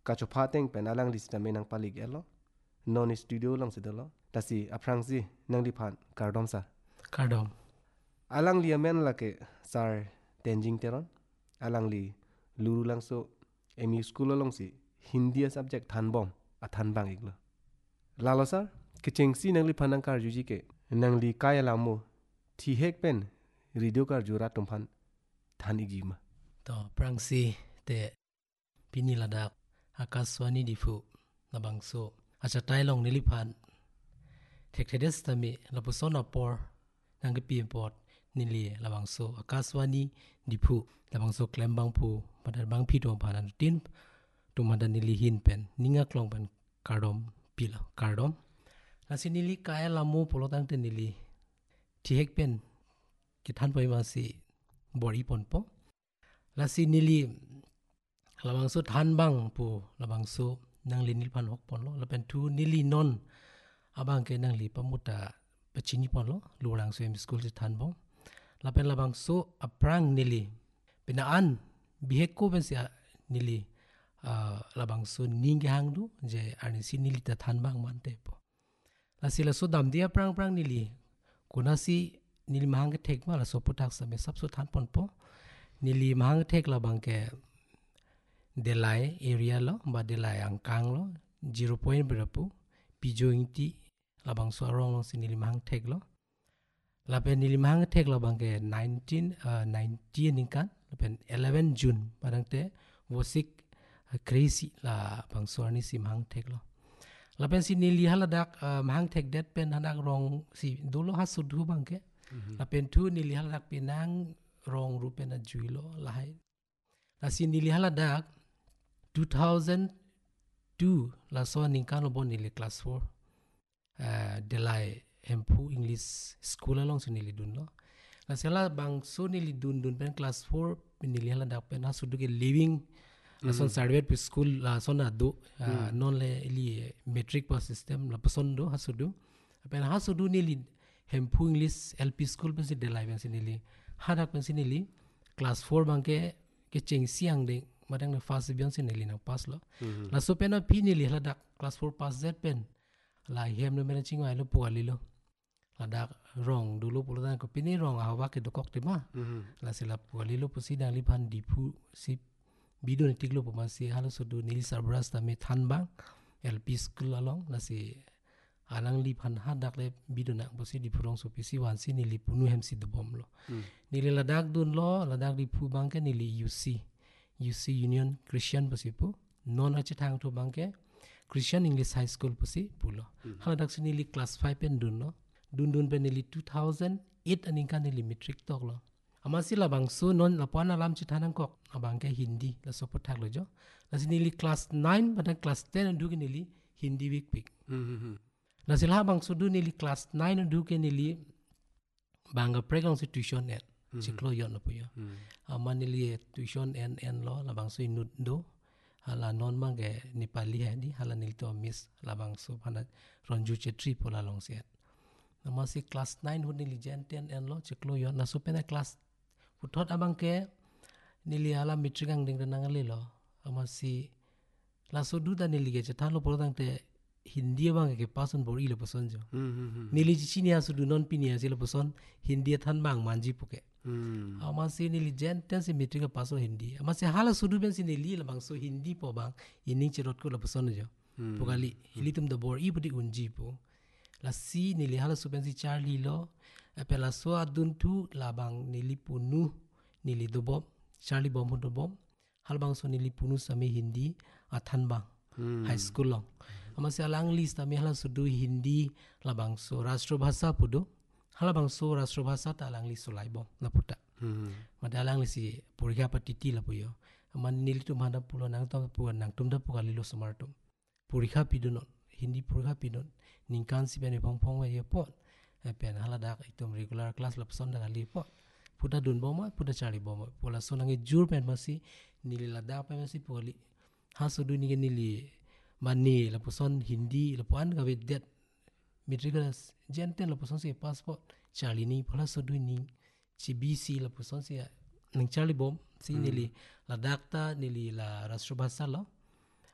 kachopa teng pen alang li sta menang palik elo non studio long sidelo tasi aprang si nang li phan kardom sa Kardom. alang li amen la ke sar tenjing teron alang li luru lang so emi school long si hindi subject than bom a than bang iglo lalo sar kicheng si nang li phanang kar juji ke nang li kaya lamu thi hek pen radio kar jura tum phan than igima To prangsi te pini ladak akaswani difu labangso acha tailong niliphan thekthedes tami lapuson apor nang pi import nili labangso akaswani difu labangso klembang phu padar bang phi to phanan tin tumadan nili hin pen ninga klong pen kardom pila kardom asinili kaya lamu polotang te nili thihek pen kithan poima si bori ponpo lasi nili labangso than bang pu labangso nang linil pan hok pon lo lapen tu nili non abang ke nang li pamuta pachini pon lo lurang so em school se than bong lapen labangso aprang nili pinaan biheko ben sia nili labangso ninge hangdu je ani si nili ta than bang man te po lasi la so dam dia prang prang nili kunasi nili mahang ke thek ma la so putak sa me sab so than pon po nili mahang thek labang ke delai area lo ba delai angkang lo 0 point berapu pijointi labang so arong lo sinili mahang thek lo lapen nili mahang thek labang ke 19 ningkan lapen 11 June padang te wosik crazy la bang so ani si mahang thek lo lapen si nili haladak mahang thek det pen hanak rong si dolo hasudu bang ke lapen tu nili haladak pinang rong rupen a juilo lahai la si nili haladak 2002 la so ningkan lo bon nili class 4 delai empu English school along so nili dun lo la sela bang so nili dun pen class 4 nili haladak pen hasudu ke living la son sarvet pi school la son adu non le li metric pass system la pason do hasudu pen hasudu nili empu English LP school pen si delai pen si nili hadak pen si nili class 4 bang ke cheng siang de madang na fast bion sin nili na pass lo la so pen pi nili haladak class 4 pass z pen la hem no mena chingwa lo puali lo ladak rong dulu pulutan ko pini rong hawa ke dokok te ma la sila puali lo pusi dang li phan dipu si bidon tiklo pemasi halo sudu nili sabras tami than bang LP school along la si alang li phan hadak le bidon nak pusi di purong so pisi wan si nili punu hem si debom lo nili ladak dun lo ladak di pu bang ke nili UC Union Christian pasipu non ache thang to bang ke Christian English High School pasi pulo haladak si nili class 5 pen dun lo dun pen nili 2008 aning nili metric tok lo amasi labang so non lapana lam chithanang kok abang ke hindi la support thak lo jo la si nili class 9 pada class 10 du ke nili hindi week pick la sila bang so du nili class 9 du ke nili banga pregang si tuition net siklo yon lo puyo amanili tuition en lo labang so inut do hala non mange Nepali hai di hala nil to miss labang so phana ronju chetri pola long set namasi class 9 hu nili jen 10 en lo chiklo yon na so pena class puthot abang ke nili hala mitrigang ding nang le lo amasi la so du da nili ge chatha lo podang te hindi bang ke pason bori le pason jo nili chini asu du non pini asile pason hindi than bang manji puke amasi nili jen 10 si metric paso hindi amasi hala sudu ben si nili la bang so hindi po bang ining chirot ko la pason jo pugali ilitum da bor i budi unji po la si nili hala suben si Charlie lo apela so adun tu la bang nili punu nili dobob Charlie bom do bom hal bang so nili punu sami hindi athan bang high school long amasi alang list ami hala sudu hindi la bang so rashtra bhasha pudu hala bang so rashtra bhasha ta alang list solai bom la puta madalang li si porikha patiti la puyo man nili tu manda pulo nang ta pu nang tum da pugali lo samartum porikha pidun hindi porikha pidun ningkan si bene phong ye pot pen hala dak itum regular class la person da li pot puda dun boma puda chari boma pola sonange jur pen masi nili la dak pen masi poli ha so du ni nili mani la person hindi la pan ga videt mitrigas jenten la person si passport chali ni pola so du ni CBC la person si nang chali bom si nili la dakta nili la rashtra bhasha lo